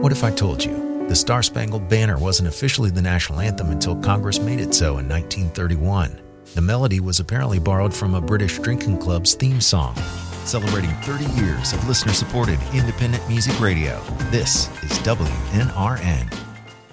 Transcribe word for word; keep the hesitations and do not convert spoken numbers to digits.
What if I told you the Star-Spangled Banner wasn't officially the national anthem until Congress made it so in nineteen thirty-one? The melody was apparently borrowed from a British drinking club's theme song. Celebrating thirty years of listener-supported independent music radio, this is W N R N.